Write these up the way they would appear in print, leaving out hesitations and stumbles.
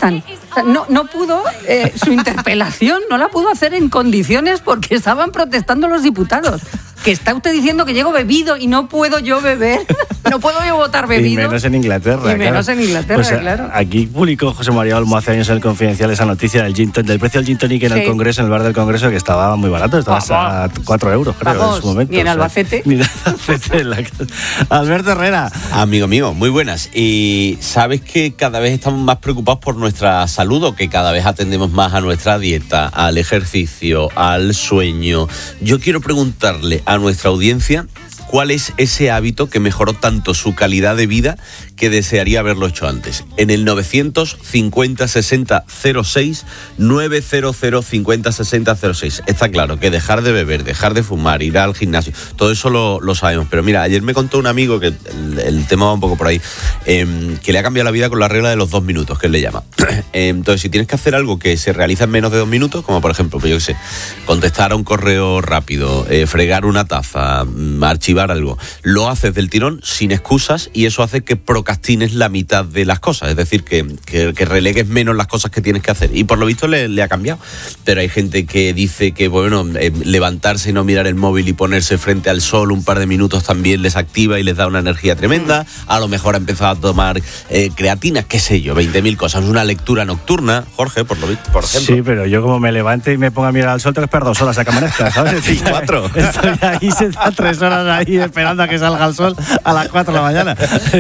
protestan. O sea, no pudo, su interpelación no la pudo hacer en condiciones porque estaban protestando los diputados. Que está usted diciendo que llego bebido y no puedo yo beber, no puedo yo votar bebido. Y menos en Inglaterra. Y menos en Inglaterra, pues, claro. Aquí publicó José María Olmo hace años en El Confidencial esa noticia del precio del gin tonic en el Congreso, en el bar del Congreso, que estaba muy barato, estaba a 4 euros, creo, vamos, en su momento. Ni en Albacete. Ni en Albacete. Alberto Herrera. Amigo mío, muy buenas. Y sabes que cada vez estamos más preocupados por nuestra salud, o que cada vez atendemos más a nuestra dieta, al ejercicio, al sueño. Yo quiero preguntarle a nuestra audiencia cuál es ese hábito que mejoró tanto su calidad de vida que desearía haberlo hecho antes. En el 950 60 06, 900 50 60 06. Está claro que dejar de beber, dejar de fumar, ir al gimnasio, todo eso lo sabemos. Pero mira, ayer me contó un amigo, que el tema va un poco por ahí, que le ha cambiado la vida con la regla de los 2 minutos, que él le llama. Entonces, si tienes que hacer algo que se realiza en menos de 2 minutos, como por ejemplo, pues yo qué sé, contestar a un correo rápido, fregar una taza, archivar algo, lo haces del tirón sin excusas, y eso hace que procrastines la mitad de las cosas, es decir, que relegues menos las cosas que tienes que hacer, y por lo visto le ha cambiado. Pero hay gente que dice que bueno, levantarse y no mirar el móvil y ponerse frente al sol un par de minutos también les activa y les da una energía tremenda. A lo mejor ha empezado a tomar creatina, qué sé yo, 20.000 cosas. Una lectura nocturna, Jorge, por ejemplo. Sí, pero yo como me levante y me ponga a mirar al sol, tengo que esperar 2 horas a que amanezca, ¿sabes? Y 4. Estoy ahí, se da 3 horas ahí esperando a que salga el sol a las 4 de la mañana.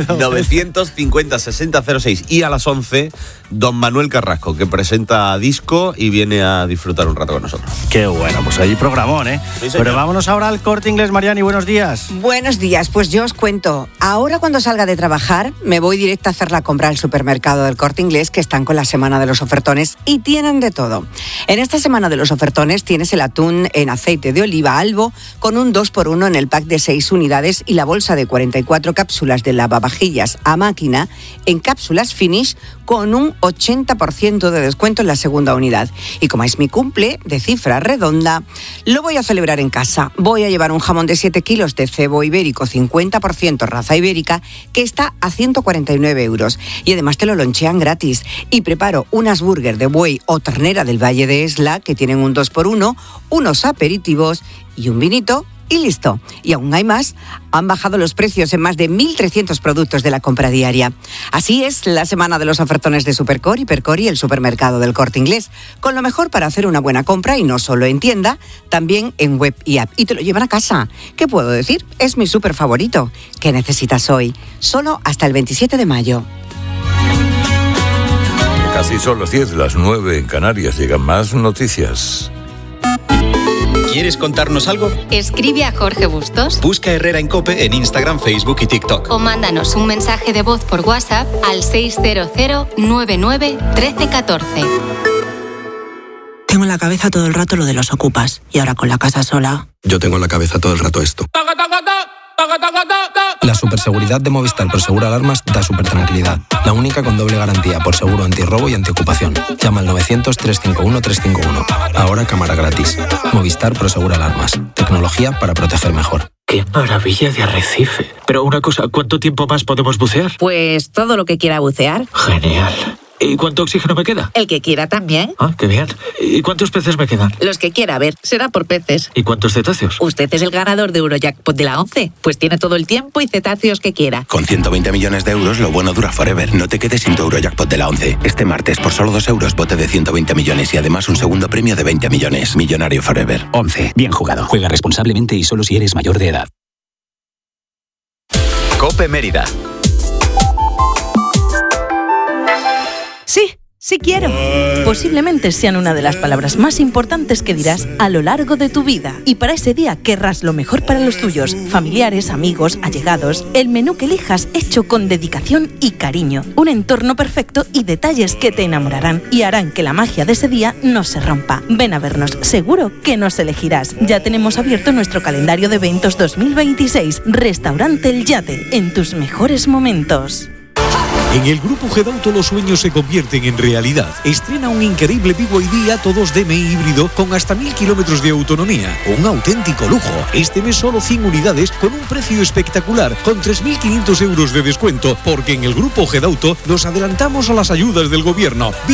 950 60 06. Y a las 11, don Manuel Carrasco, que presenta disco y viene a disfrutar un rato con nosotros. Qué bueno, pues ahí programón, ¿eh? Sí, señor. Pero vámonos ahora al Corte Inglés. Mariani, buenos días. Buenos días, pues yo os cuento. Ahora, cuando salga de trabajar, me voy directa a hacer la compra al supermercado del Corte Inglés, que están con la semana de los ofertones y tienen de todo. En esta semana de los ofertones tienes el atún en aceite de oliva Albo con un 2x1 en el pack de 6 unidades y la bolsa de 44 cápsulas de lavavajillas a máquina en cápsulas Finish con un 80% de descuento en la segunda unidad. Y como es mi cumple de cifra redonda, lo voy a celebrar en casa. Voy a llevar un jamón de 7 kilos de cebo ibérico 50% raza ibérica, que está a 149 euros. Y además te lo lonchean gratis. Y preparo unas burger de buey o ternera del Valle de Esla, que tienen un 2x1, unos aperitivos y un vinito. Y listo. Y aún hay más. Han bajado los precios en más de 1.300 productos de la compra diaria. Así es la semana de los ofertones de Supercore, Hipercore y el supermercado del Corte Inglés. Con lo mejor para hacer una buena compra, y no solo en tienda, también en web y app. Y te lo llevan a casa. ¿Qué puedo decir? Es mi súper favorito. ¿Qué necesitas hoy? Solo hasta el 27 de mayo. Casi son las 10, las 9 en Canarias. Llegan más noticias. ¿Quieres contarnos algo? Escribe a Jorge Bustos. Busca Herrera en COPE en Instagram, Facebook y TikTok. O mándanos un mensaje de voz por WhatsApp al 600 99 1314. Tengo en la cabeza todo el rato lo de los ocupas. Y ahora con la casa sola... Yo tengo en la cabeza todo el rato esto. La superseguridad de Movistar Prosegur Alarmas da súper tranquilidad. La única con doble garantía por seguro antirrobo y antiocupación. Llama al 900-351-351. Ahora cámara gratis. Movistar Prosegur Alarmas. Tecnología para proteger mejor. ¡Qué maravilla de arrecife! Pero una cosa, ¿cuánto tiempo más podemos bucear? Pues todo lo que quiera bucear. Genial. ¿Y cuánto oxígeno me queda? El que quiera también. Ah, qué bien. ¿Y cuántos peces me quedan? Los que quiera, a ver, será por peces. ¿Y cuántos cetáceos? Usted es el ganador de Eurojackpot de la 11. Pues tiene todo el tiempo y cetáceos que quiera. Con 120 millones de euros, lo bueno dura forever. No te quedes sin tu Eurojackpot de la 11. Este martes, por solo 2 euros, bote de 120 millones y además un segundo premio de 20 millones. Millonario forever. 11. Bien jugado. Juega responsablemente y solo si eres mayor de edad. COPE Mérida. Sí quiero. Posiblemente sean una de las palabras más importantes que dirás a lo largo de tu vida. Y para ese día querrás lo mejor para los tuyos, familiares, amigos, allegados. El menú que elijas hecho con dedicación y cariño. Un entorno perfecto y detalles que te enamorarán y harán que la magia de ese día no se rompa. Ven a vernos, seguro que nos elegirás. Ya tenemos abierto nuestro calendario de eventos 2026. Restaurante El Yate, en tus mejores momentos. En el Grupo Gedauto los sueños se convierten en realidad. Estrena un increíble BYD Atto 2 DMI híbrido con hasta 1.000 kilómetros de autonomía. Un auténtico lujo. Este mes solo 100 unidades con un precio espectacular, con 3.500 euros de descuento, porque en el Grupo Gedauto nos adelantamos a las ayudas del gobierno.